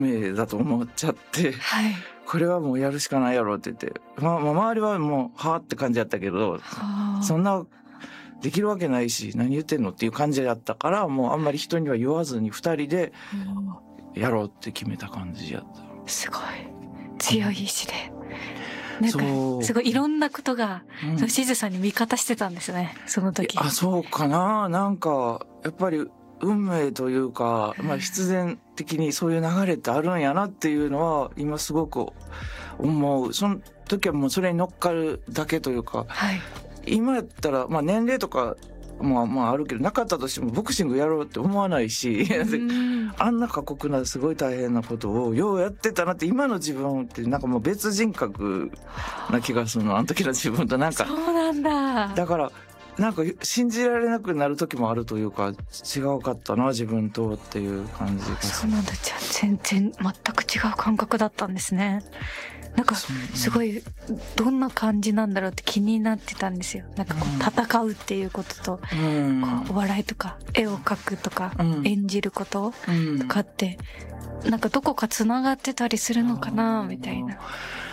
命だと思っちゃって、 はい、 これはもうやるしかないやろって言って、周りはもうはあって感じだったけど、そんなできるわけないし何言ってんのっていう感じだったから、もうあんまり人には言わずに2人でやろうって決めた感じやった。 すごい強い意志で、なんかすごいいろんなことが、しずさんに味方してたんですね、その時。 そうかな。なんかやっぱり運命というか、必然的にそういう流れってあるんやなっていうのは今すごく思う。その時はもうそれに乗っかるだけというか、 はい、 今やったら年齢とかもあるけど、なかったとしてもボクシングやろうって思わないし、あんな過酷なすごい大変なことをようやってたなって、今の自分ってなんかもう別人格な気がするの、あの時の自分と。なんかそうなんだ。 だからなんか信じられなくなる時もあるというか、違うかったな自分とっていう感じが。 そうなんだ。じゃあ全然全く違う感覚だったんですね。なんかすごいどんな感じなんだろうって気になってたんですよ。なんかこう戦うっていうことと、こうお笑いとか絵を描くとか、演じることとかって、なんかどこかつながってたりするのかなみたいな。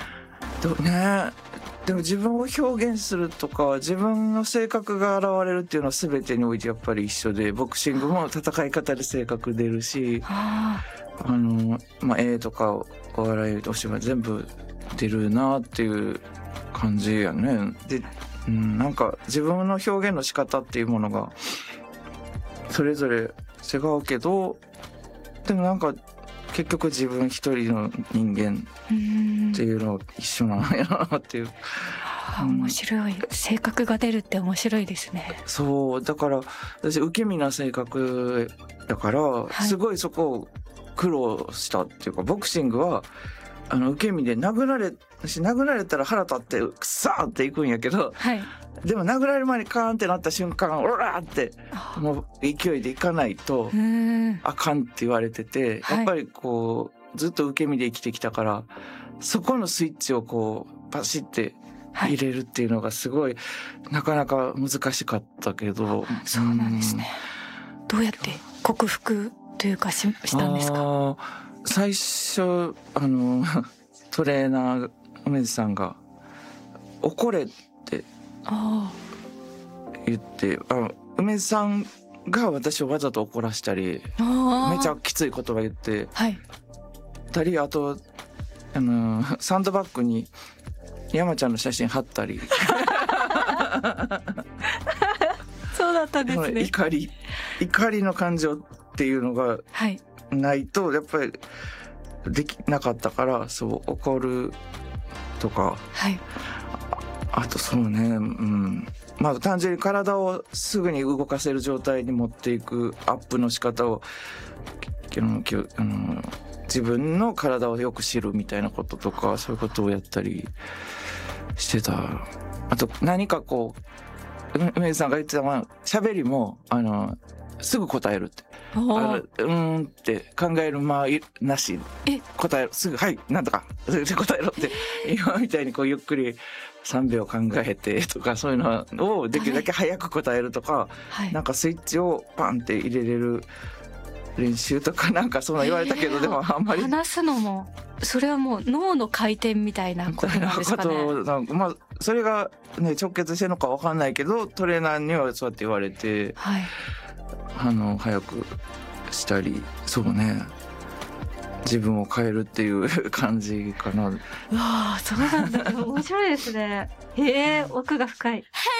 でも自分を表現するとか、自分の性格が現れるっていうのは全てにおいてやっぱり一緒で、ボクシングも戦い方で性格出るし、絵とかお笑いお芝居全部出るなっていう感じやね。で、なんか自分の表現の仕方っていうものがそれぞれ違うけど、でもなんか結局自分一人の人間っていうの一緒なんやなっていう。 面白い。性格が出るって面白いですね。 そうだから私受け身な性格だから、すごいそこを苦労したっていうか、ボクシングは受け身で殴られたら腹立ってくさーっていくんやけど、でも殴られる前にカーンってなった瞬間、オラーってもう勢いでいかないとあかんって言われてて、やっぱりこうずっと受け身で生きてきたから、そこのスイッチをこうパシって入れるっていうのがすごい、なかなか難しかったけど。 そうなんですね。どうやって克服というかしたんですか？ 最初トレーナー梅津さんが怒れって言って、梅津さんが私をわざと怒らしたり、めちゃきつい言葉言ってたり、あとサンドバッグに山ちゃんの写真貼ったりそうだったんですね。 怒りの感情っていうのがないとやっぱりできなかったから、そう怒るとか、あとそうね、単純に体をすぐに動かせる状態に持っていくアップの仕方を、自分の体をよく知るみたいなこととか、そういうことをやったりしてた。あと何かこう梅津さんが言ってたのは、喋りもすぐ答えるって、って考える間なし答える、すぐはいなんとか答えろって、今みたいにこうゆっくり3秒考えてとか、そういうのをできるだけ早く答えるとか、なんかスイッチをパンって入れれる練習とか、なんかそんな言われたけど、でもあんまり話すのもそれはもう脳の回転みたいなことなんですかね。 それがね直結してるのか分かんないけど、トレーナーにはそうやって言われて、早くしたり、そうね、自分を変えるっていう感じかな。 わあ、そうなんだ。面白いですね。へえ、奥が深い。